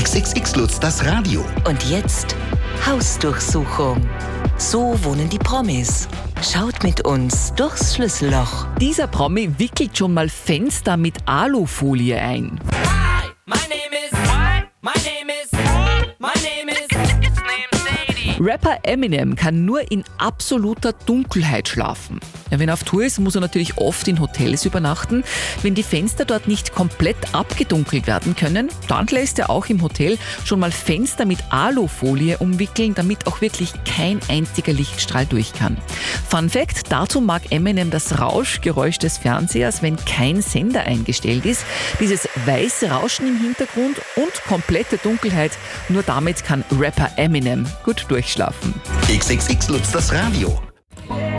XXX Lutz, das Radio. Und jetzt Hausdurchsuchung. So wohnen die Promis. Schaut mit uns durchs Schlüsselloch. Dieser Promi wickelt schon mal Fenster mit Alufolie ein. Hi, my name is. My name is. My name is. Rapper Eminem kann nur in absoluter Dunkelheit schlafen. Ja, wenn er auf Tour ist, muss er natürlich oft in Hotels übernachten. Wenn die Fenster dort nicht komplett abgedunkelt werden können, dann lässt er auch im Hotel schon mal Fenster mit Alufolie umwickeln, damit auch wirklich kein einziger Lichtstrahl durch kann. Fun Fact: Dazu mag Eminem das Rauschgeräusch des Fernsehers, wenn kein Sender eingestellt ist. Dieses weiße Rauschen im Hintergrund und komplette Dunkelheit, nur damit kann Rapper Eminem gut durchschlafen. XXX Lutz, das Radio.